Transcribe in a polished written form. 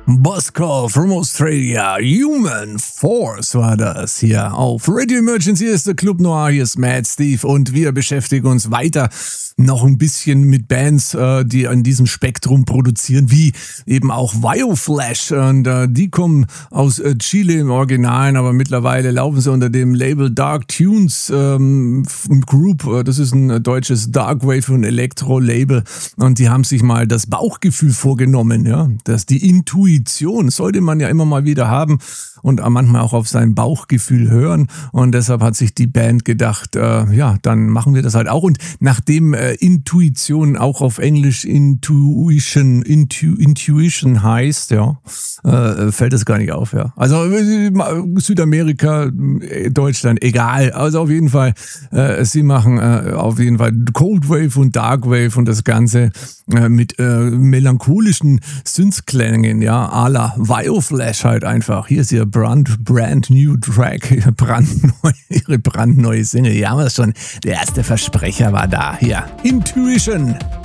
Bosco from Australia, Human Force war das hier auf Radio Emergency. Hier ist der Club Noir, hier ist Mad Steve und wir beschäftigen uns weiter noch ein bisschen mit Bands, die an diesem Spektrum produzieren, wie eben auch Bioflash, und die kommen aus Chile im Original, aber mittlerweile laufen sie unter dem Label Dark Tunes Group. Das ist ein deutsches Darkwave und Elektro-Label und die haben sich mal das Bauchgefühl vorgenommen, ja, dass die Intuition sollte man ja immer mal wieder haben und manchmal auch auf sein Bauchgefühl hören, und deshalb hat sich die Band gedacht, ja, dann machen wir das halt auch. Und nachdem Intuition auch auf Englisch Intuition heißt, ja, fällt das gar nicht auf, ja. Also Südamerika, Deutschland, egal. Also auf jeden Fall, sie machen auf jeden Fall Cold Wave und Dark Wave und das Ganze mit melancholischen Synthklängen, ja, à la Bioflash halt einfach. Hier ist ihr brand new Track, ihre brandneue Single. Ja, haben wir es schon. Der erste Versprecher war da. Hier, Intuition.